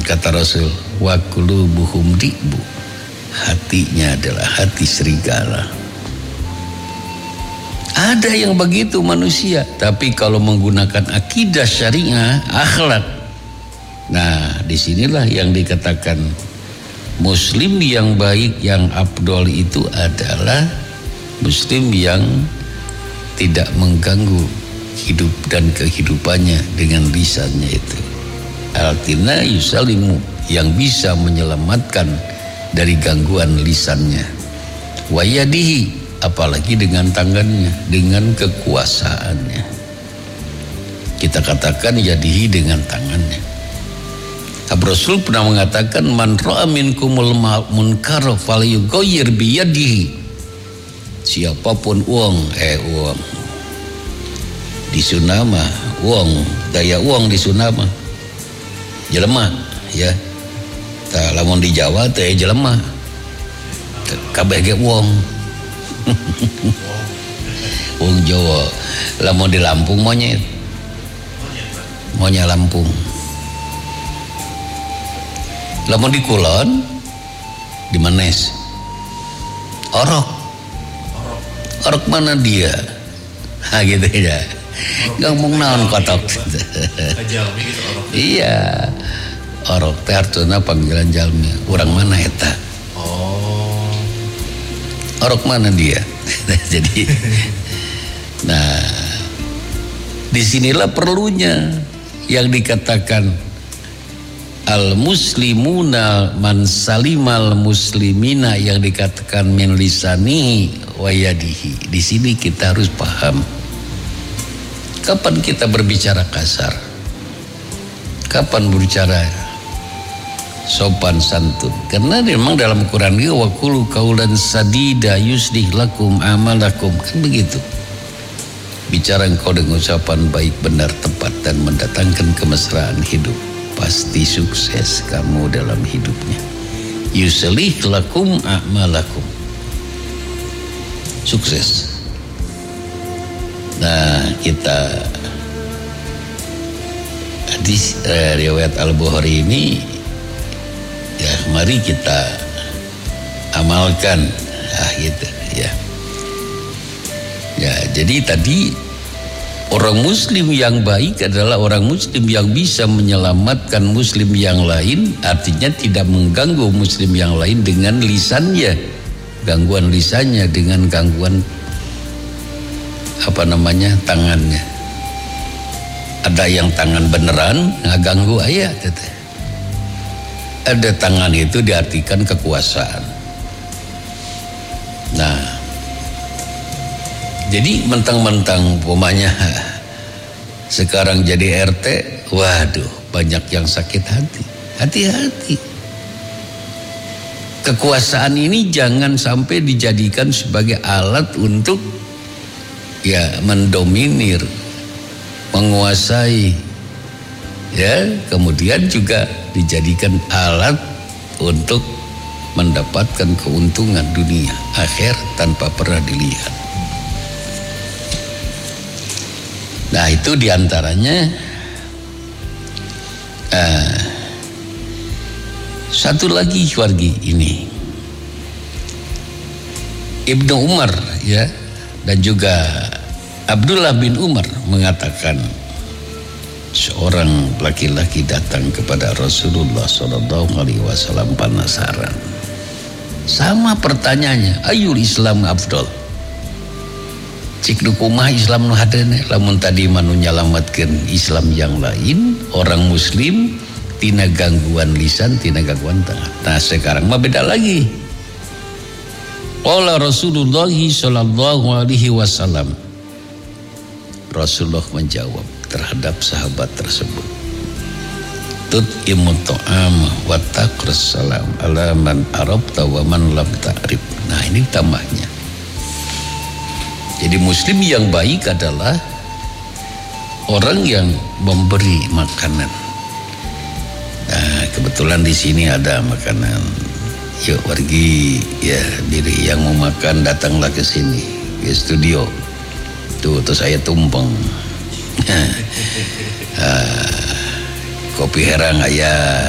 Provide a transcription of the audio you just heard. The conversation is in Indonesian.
kata Rasul, wa qulubuhum di'bu, hatinya adalah hati serigala. Ada yang begitu manusia, tapi kalau menggunakan akidah syariah, akhlak, nah disinilah yang dikatakan muslim yang baik, yang afdol itu adalah muslim yang tidak mengganggu hidup dan kehidupannya dengan lisannya itu. Artinya yusalimu, yang bisa menyelamatkan dari gangguan lisannya. Wayadihi, apalagi dengan tangannya, dengan kekuasaannya. Kita katakan yadihi dengan tangannya. Rasul pernah mengatakan, man ra'a minkumul munkar falyughayyir biyadihi. Siapapun uang di Sunama, daya uang di Sunama jelema ya. Tah lamun di Jawa teh jelema. Kabeh ge uang. Wong Jawa. Lamun di Lampung monyet. Monyet Lampung. Lamun di Kulon di Manes. Orok mana dia? Ha gitu ya. Ngomong naon kotok. Iya. Orok teh artuna panggilan jalmi. Urang mana eta? Oh. Orok mana dia? Jadi nah, disinilah perlunya yang dikatakan al muslimuna man salimal muslimina, yang dikatakan min lisani wa yadihi. Di sini kita harus paham kapan kita berbicara kasar, kapan berbicara sopan santun. Karena memang dalam Quran ini wa qulu qaulan sadida yuslih lakum amalakum, kan begitu. Bicara engkau dengan ucapan baik, benar, tepat, dan mendatangkan kemesraan hidup, pasti sukses kamu dalam hidupnya. Yuslih lakum a'malakum, sukses. Nah, kita hadis riwayat Al-Bukhari ini ya, mari kita amalkan gitu ya. Ya, jadi tadi orang muslim yang baik adalah orang muslim yang bisa menyelamatkan muslim yang lain, artinya tidak mengganggu muslim yang lain dengan lisannya, gangguan lisannya, dengan gangguan tangannya. Ada yang tangan beneran ngaganggu ayat, ada tangan itu diartikan kekuasaan. Nah, jadi mentang-mentang pemanya sekarang jadi RT, waduh banyak yang sakit hati. Hati-hati. Kekuasaan ini jangan sampai dijadikan sebagai alat untuk ya mendominir, menguasai, ya, kemudian juga dijadikan alat untuk mendapatkan keuntungan dunia akhir tanpa pernah dilihat. Nah, itu diantaranya satu lagi wargi ini Ibnu Umar ya, dan juga Abdullah bin Umar mengatakan, seorang laki-laki datang kepada Rasulullah SAW penasaran. Sama pertanyaannya, ayul Islam afdol? Cik dukumah Islam nu hadene, lamun tadi manu nyalamatkeun Islam yang lain, orang muslim tina gangguan lisan, tina gangguan tangan. Nah, sekarang mah beda lagi. Qala Rasulullah sallallahu alaihi wasallam. Rasulullah menjawab terhadap sahabat tersebut, tut'imut ta'ama wa taqras salam ala man arabta wa man lam ta'rif. Nah, ini tambahnya. Jadi muslim yang baik adalah orang yang memberi makanan. Nah, kebetulan di sini ada makanan. Yuk pergi ya, diri yang mau makan datanglah ke sini ke studio. Tuh, terus saya tumpeng. Kopi herang ayah.